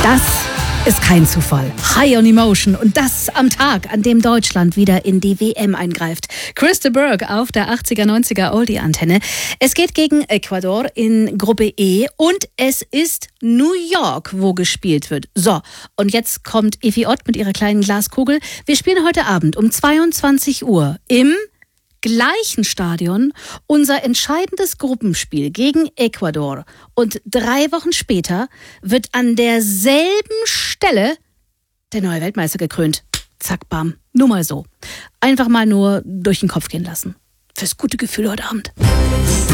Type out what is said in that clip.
Das ist kein Zufall. High on Emotion und das am Tag, an dem Deutschland wieder in die WM eingreift. Chris de Burgh auf der 80er, 90er Oldie-Antenne. Es geht gegen Ecuador in Gruppe E und es ist New York, wo gespielt wird. So, und jetzt kommt Evi Ott mit ihrer kleinen Glaskugel. Wir spielen heute Abend um 22 Uhr im gleichen Stadion unser entscheidendes Gruppenspiel gegen Ecuador. Und 3 Wochen später wird an derselben Stelle der neue Weltmeister gekrönt. Zack, bam. Nur mal so. Einfach mal nur durch den Kopf gehen lassen. Fürs gute Gefühl heute Abend.